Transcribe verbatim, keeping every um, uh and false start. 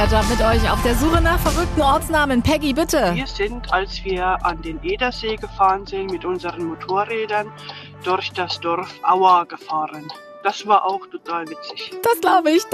Mit euch auf der Suche nach verrückten Ortsnamen. Peggy, bitte. Wir sind, als wir an den Edersee gefahren sind mit unseren Motorrädern, durch das Dorf Auer gefahren. Das war auch total witzig. Das glaube ich.